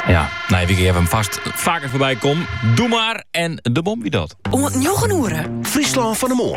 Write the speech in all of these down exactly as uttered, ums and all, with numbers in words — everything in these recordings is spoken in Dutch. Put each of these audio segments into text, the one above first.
Ja, nou, wie hebben hem vast vaker voorbij kom. Doe maar en de bom wie dat. Om het nieuwe Friesland van de Moor.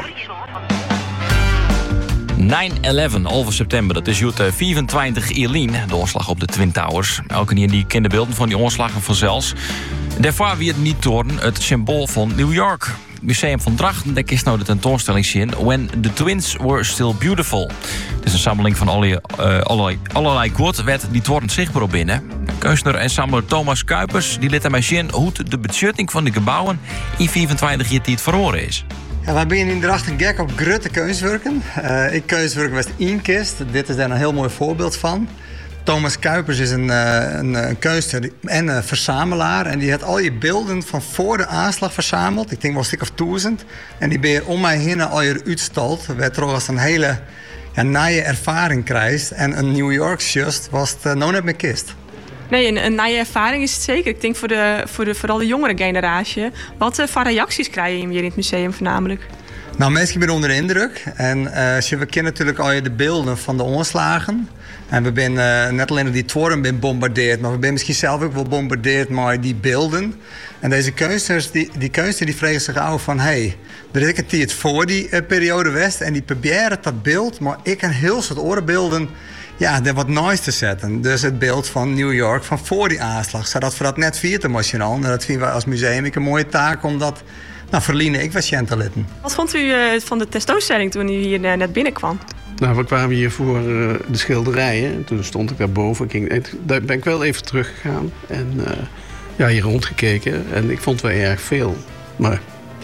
nine eleven, halve september, dat is Joet vierentwintig Ierlien, de onslag op de Twin Towers. Elke keer die kinderbeelden van die onslagen vanzelfs. Daarvoor wie het niet toren, het symbool van New York. Museum van Drachten, daar is nou de tentoonstelling zien. When the Twins Were Still Beautiful. Het is een sammeling van allerlei, uh, allerlei, allerlei quotes, werd die toren zichtbaar op binnen. Kunstenaar en samelaar Thomas Kuipers die liet aan mij zien hoe de beschutting van de gebouwen in vierentwintig jaar tijd verloren is. Ja, wij beginnen in Drachten gek op grote kunstwerken. Uh, ik kunstwerk was één kist. Dit is daar een heel mooi voorbeeld van. Thomas Kuipers is een, een, een kunstenaar en een verzamelaar. En die had al je beelden van voor de aanslag verzameld. Ik denk wel een stuk of duizend. En die ben je om mij heen al je uitstald. Werd trouwens een hele ja, naaie ervaring krijgt. En een New York just was het uh, nou net mijn kist. Nee, een, een naaie ervaring is het zeker. Ik denk voor, de, voor de, vooral de jongere generatie. Wat uh, voor reacties krijg je hier in het museum voornamelijk? Nou, mensen zijn onder de indruk. En uh, we kennen natuurlijk al de beelden van de onslagen. En we zijn uh, net alleen die toren ben bombardeerd, maar we zijn misschien zelf ook wel bombardeerd met die beelden. En deze kunstenaars, die, die kunstenaars die vregen zich af van, hey, er is een tijd voor die uh, periode West en die proberen dat beeld, maar ik een heel soort orenbeelden, ja, er wat nice te zetten. Dus het beeld van New York van voor die aanslag, zodat we dat net viert emotioneel. En dat vinden wij als museum een mooie taak om dat, nou, Verline, ik was Jente Litten. Wat vond u uh, van de tentoonstelling toen u hier uh, net binnenkwam? Nou, we kwamen hier voor uh, de schilderijen. En toen stond ik daarboven. Ik ging, daar ben ik wel even teruggegaan. En uh, ja, hier rondgekeken. En ik vond wel erg veel. Maar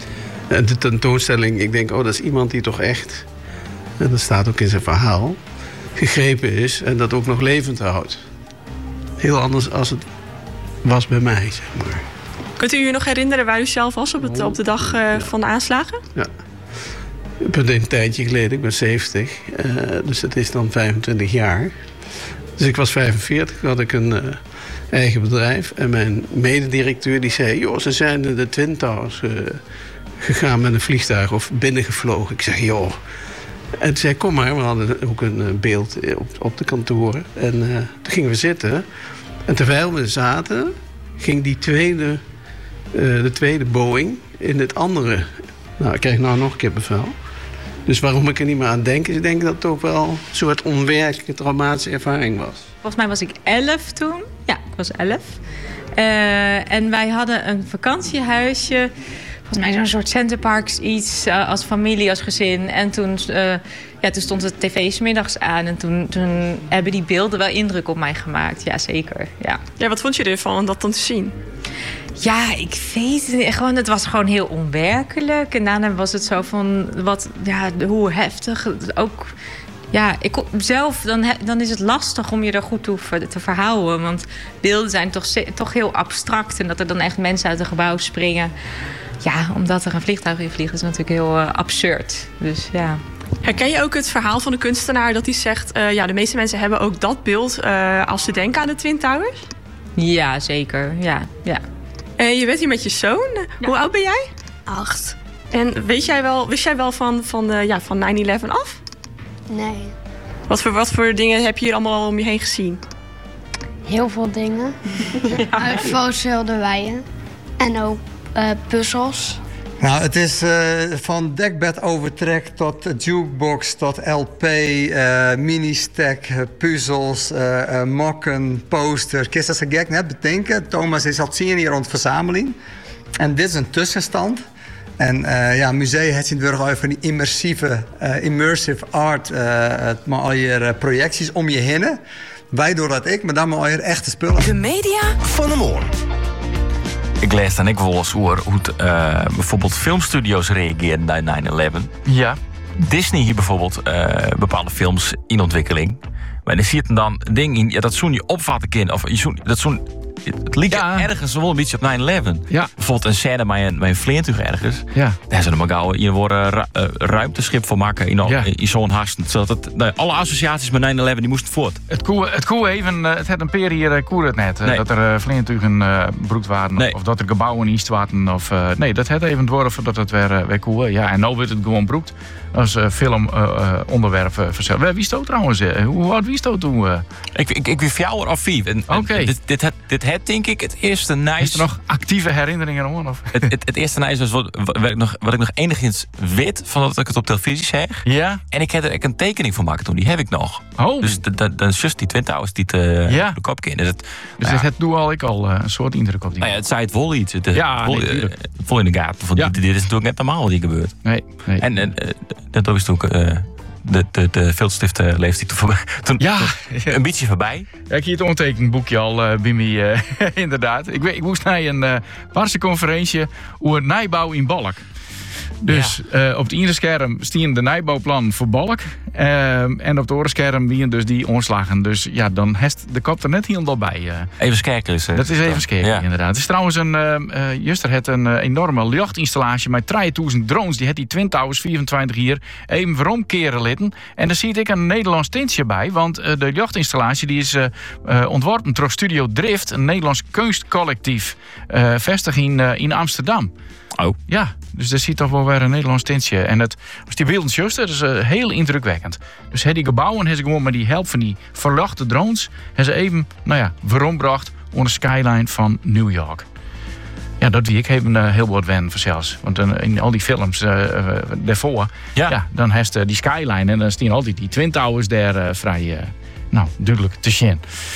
de tentoonstelling, ik denk, oh, dat is iemand die toch echt, en dat staat ook in zijn verhaal, gegrepen is en dat ook nog levend houdt. Heel anders als het was bij mij, zeg maar. Kunt u u nog herinneren waar u zelf was op, het, op de dag uh, ja. van de aanslagen? Ja. Ik ben een tijdje geleden, ik ben zeventig, uh, dus dat is dan vijfentwintig jaar. Dus ik was vijfenveertig, had ik een uh, eigen bedrijf. En mijn mededirecteur die zei, joh, ze zijn de Twin Towers uh, gegaan met een vliegtuig of binnengevlogen. Ik zeg, joh. En toen zei, kom maar, we hadden ook een uh, beeld op, op de kantoren. En uh, toen gingen we zitten. En terwijl we zaten, ging die tweede, uh, de tweede Boeing in het andere. Nou, ik krijg nou nog een keer bevel. Dus waarom ik er niet meer aan denk, is ik denk dat het ook wel een soort onwerkelijke traumatische ervaring was. Volgens mij was ik elf toen. Ja, ik was elf. Uh, en wij hadden een vakantiehuisje. Volgens mij zo'n soort Centerparks iets, uh, als familie, als gezin. En toen, uh, ja, toen stond de tv 's middags aan. En toen, toen hebben die beelden wel indruk op mij gemaakt. Ja, zeker. Ja. Ja, wat vond je ervan om dat dan te zien? Ja, ik weet het niet. Gewoon, het was gewoon heel onwerkelijk. En daarna was het zo van, wat, ja, hoe heftig. Ook, ja, ik zelf, dan, dan is het lastig om je er goed toe te verhouden. Want beelden zijn toch, toch heel abstract. En dat er dan echt mensen uit een gebouw springen. Ja, omdat er een vliegtuig in vliegt, is natuurlijk heel uh, absurd. Dus ja. Herken je ook het verhaal van de kunstenaar dat hij zegt, Uh, ja, de meeste mensen hebben ook dat beeld uh, als ze denken aan de Twin Towers? Ja, zeker. Ja, ja. En je bent hier met je zoon. Ja. Hoe oud ben jij? Acht. En weet jij wel, wist jij wel van, van, uh, ja, van nine eleven af? Nee. Wat voor, wat voor dingen heb je hier allemaal om je heen gezien? Heel veel dingen. Ja. U F O's schilderijen. En ook uh, puzzels. Nou, het is uh, van dekbedovertrek tot jukebox, tot L P, uh, mini-stack, uh, puzzels, uh, uh, mokken, posters. Kist dat ze gek net bedenken. Thomas is al tien jaar rond verzameling. En dit is een tussenstand. En uh, ja, museum heeft zich over van die immersieve, uh, immersive art, uh, maar al je uh, projecties om je heen. Wij door dat ik, maar dan maar al je echte spullen. De media van de Moor. Ik lees dan ik wel eens hoe, hoe het, uh, bijvoorbeeld filmstudio's reageerden na nine eleven. Ja. Disney hier bijvoorbeeld uh, bepaalde films in ontwikkeling. Maar dan zie je dan een ding in, ja, dat zo'n je opvatten kind. Of je zo'n, dat zo'n, het liep ja. ergens wel een beetje op nine eleven. Ja. Bijvoorbeeld een scène bij een, bij een vliegtuig ergens. Ja. Daar zijn er maar gauw je worden ru, uh, ruimteschip voor maken in, ja. in, in zo'n haast. Zodat het, nou, alle associaties met nine eleven die moesten voort. Het koe, het koe even, uh, het had een peer hier uh, koer het net. Uh, nee. Dat er uh, vliegtuigen uh, broekt waren. Nee. Of dat er gebouwen in waren. Of, uh, nee, dat had even worden voordat het weer, uh, weer koe. Ja, en nu wordt het gewoon broekt. Als uh, filmonderwerp uh, uh, verzeld. Wie stond trouwens? Uh, hoe oud wie stond toen? Uh? Ik, ik, ik wie vier of vier. Oké. Okay. Dit, dit, dit, dit het denk ik het eerste nice... Is er nog actieve herinneringen aan? Of? Het, het, het eerste nice was wat, wat, ik nog, wat ik nog enigszins weet... van dat ik het op televisie zeg. Ja? En ik heb er een tekening van maken toen. Die heb ik nog. Oh. Dus dan is just die Twin Towers die te, Ja. de kop in. Dus het, Dus nou ja, het doe al ik al uh, een soort indruk op die. nou ja, het zei het vol iets. Het, uh, Ja, vol, nee, uh, tuurlijk. vol in de gaten. Van, Ja. dit, dit is natuurlijk net normaal wat hier gebeurt. Nee, nee. En uh, dat is toen... Uh, de, de, de veelstift leeftijd toen, voorbij, toen, Ja. toen een beetje voorbij. Ja, ik hier het ondertekenboekje al, uh, Bimmy, uh, inderdaad. Ik, weet, ik moest naar een uh, Parse conferentie over nijbouw in Balk. Dus ja. uh, op het ene scherm stien de nijbouwplan voor Balk. Uh, en op het andere scherm wien dus die ontslagen. Dus ja, dan heeft de kop er net helemaal bij. Uh. Even scherken is het. Dat is even scherken, ja. Inderdaad. Het is trouwens een... Uh, uh, Juster het een uh, enorme luchtinstallatie met drieduizend drones. Die heeft die Twin Towers vierentwintig hier even veromkeren litten. En daar zie ik een Nederlands tintje bij. Want uh, de luchtinstallatie die is uh, uh, ontworpen door Studio Drift. Een Nederlands kunstcollectief. Uh, vestig in, uh, in Amsterdam. Oh. Ja, dus daar ziet toch wel weer een Nederlands tintje. En het, als die beelden juist, dat is uh, heel indrukwekkend. Dus die gebouwen hebben ze gewoon met die help van die verlachte drones... hebben ze even, nou ja, verombracht onder de skyline van New York. Ja, dat wie ik heb een uh, heel wat wen voor zelfs. Want uh, in al die films uh, uh, daarvoor, ja. ja, dan heeft uh, die skyline... en dan staan altijd die Twin Towers daar uh, vrij, uh, nou, duidelijk te zien.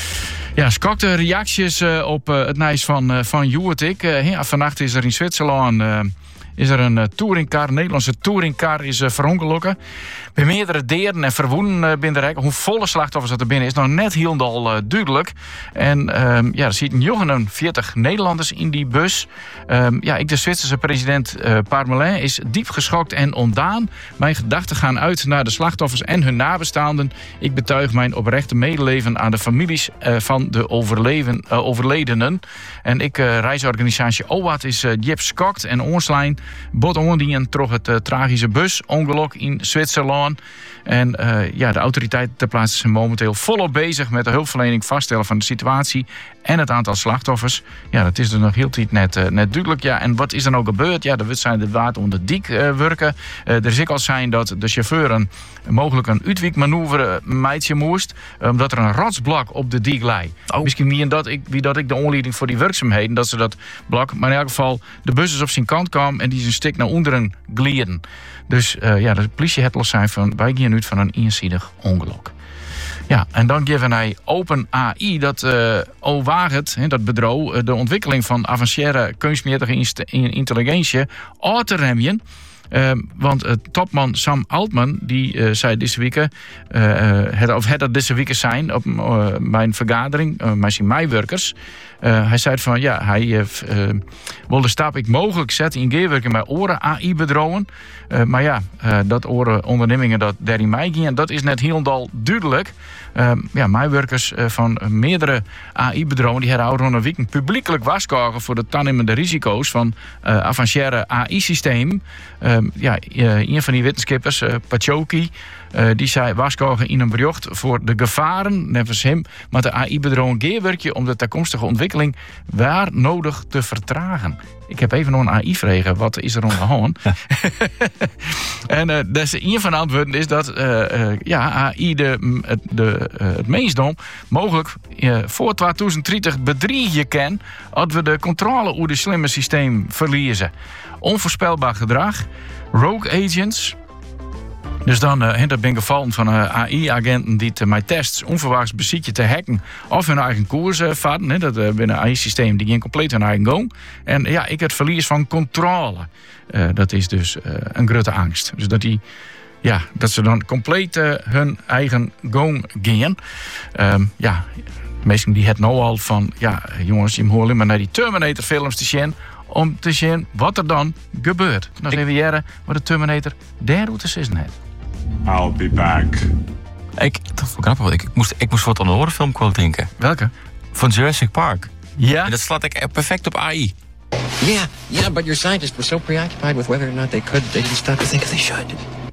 Ja, skokte reacties uh, op uh, het nieuws van, uh, van Juwetik. Uh, ja, vannacht is er in Zwitserland uh, is er een uh, touringcar, een Nederlandse touringcar is uh, verongelukken. Bij meerdere deren en verwoeden uh, binnen de rijk. Hoe volle slachtoffers dat er binnen is, nog net helemaal uh, duidelijk. En uh, ja, er zitten negenenveertig Nederlanders in die bus. Uh, ja, ik, de Zwitserse president uh, Parmelin, is diep geschokt en ontdaan. Mijn gedachten gaan uit naar de slachtoffers en hun nabestaanden. Ik betuig mijn oprechte medeleven aan de families uh, van de overleven, uh, overledenen. En ik, uh, reisorganisatie O W A T, is uh, diep geschokt en onslijn. Bot ondien troch het uh, tragische busongeluk in Zwitserland. En uh, ja, de autoriteiten ter plaatse zijn momenteel volop bezig met de hulpverlening vaststellen van de situatie en het aantal slachtoffers. Ja, dat is er nog heel tijd net, uh, net duidelijk. Ja, en wat is er nou gebeurd? Ja, er zijn de water onder de dik uh, werken. Uh, er is ook al zijn dat de chauffeur een, mogelijk een uitwijkmanoeuvre meidje moest, omdat er een rotsblok op de dik lag. Oh. Misschien wie dat ik, wie dat ik de aanleiding voor die werkzaamheden, dat ze dat blok, maar in elk geval de bus is op zijn kant kwam en die is een stuk naar onderen gleden. Dus uh, ja, de politie het los zijn van wij gaan uit van een eenzijdig ongeluk. Ja, en dan geven hij Open A I, dat uh, OWAGET, dat bureau, de ontwikkeling van avanceerde kunstmatige intelligentie uit te remmen. Uh, want uh, topman Sam Altman die uh, zei deze week, uh, het, of het dat deze week zijn op uh, mijn vergadering, uh, met zijn medewerkers. Uh, hij zei van ja, hij uh, uh, wil de stap ik mogelijk zetten in gewerken met oren A I-bedrouwen. Uh, maar ja, uh, dat oren ondernemingen dat daarin mij gingen, dat is net helemaal duidelijk. Uh, ja, medewerkers uh, van meerdere A I-bedrouwen die hebben een week publiekelijk waarschuwen voor de toenemende risico's van uh, avanceerde A I-systeem. Uh, ja, uh, een van die wetenschappers, uh, Pachoki, uh, die zei waarschuwen in een bericht voor de gevaren, nevens hem, met de A I-bedrouwen gewerkje om de toekomstige ontwikkeling waar nodig te vertragen. Ik heb even nog een A I-vragen. Wat is er aan de hand? en uh, dus een van de antwoorden is dat uh, uh, ja, A I de, de, uh, het mensdom mogelijk uh, voor twintig dertig bedriegen kan als we de controle over het slimme systeem verliezen. Onvoorspelbaar gedrag, rogue agents. Dus dan uh, dat ben gevallen van uh, A I-agenten die te mijn tests onverwachts bezietje te hacken of hun eigen koers uh, vatten. He, dat uh, binnen A I-systeem die gaan compleet hun eigen gang. En ja, ik het verlies van controle. Uh, dat is dus uh, een grote angst. Dus dat die, ja, dat ze dan compleet uh, hun eigen gang gaan. Um, ja, meesten die het nou al van, ja, jongens, je moet alleen maar naar die Terminator-films te zien om te zien wat er dan gebeurt. Dan even jaren wat de Terminator daar doet te zien heeft. I'll be back. Ik, dat vond ik grappig. Ik, ik, moest, ik moest wat aan de horrorfilm quote denken. Welke? Van Jurassic Park. Ja? En dat slaat ik perfect op A I. Yeah, yeah, but your scientists were so preoccupied with whether or not they could, they didn't stop to think if they should.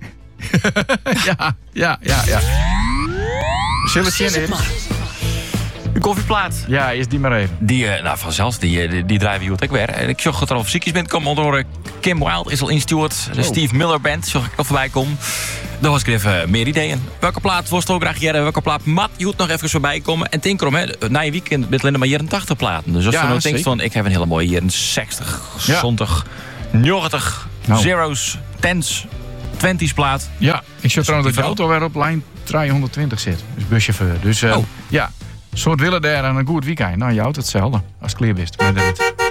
ja, ja, ja, ja. Zullen we het zien? De koffieplaat. Ja, is die maar even. Die, uh, nou vanzelfs, die, die, die drijven hier ook weer. En ik zag dat er al muziekjes bent komen door Kim Wilde is al ingestuurd. De oh. Steve Miller Band, zag ik al voorbij komen. Dat was ik even meer ideeën. Welke plaat was het ook graag jaren? Welke plaat mat je moet nog even voorbij komen? En denk erom, hè, na je weekend met alleen maar jaren tachtig platen. Dus als Ja, je nou zeker. denkt van, ik heb een hele mooie jaren zestig, Ja. zeventig, negentig, Nou. zero's, tens, twinti's plaat. Ja, ik zit trouwens dat de die auto weer op lijn driehonderdtwintig zit. Dus buschauffeur. Dus uh, Oh. ja, soort willen daar een goed weekend. Nou, je houdt hetzelfde als kleerbist. Maar dat-